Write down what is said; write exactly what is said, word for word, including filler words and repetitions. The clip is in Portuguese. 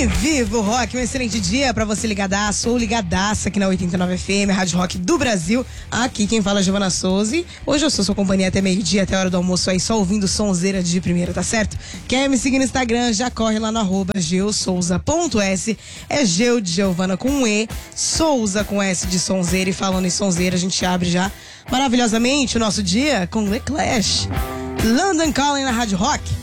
E viva o rock, um excelente dia pra você ligadaço ou ligadaça aqui na oitenta e nove F M, a Rádio Rock do Brasil. Aqui quem fala é Giovana Souza. Hoje eu sou sua companhia até meio-dia, até a hora do almoço aí, só ouvindo sonzeira de primeira, tá certo? Quer me seguir no Instagram, já corre lá no arroba geosouza.s. É Geu de Giovana com um E, Souza com S de sonzeira. E falando em sonzeira, a gente abre já maravilhosamente o nosso dia com The Clash. London Calling na Rádio Rock.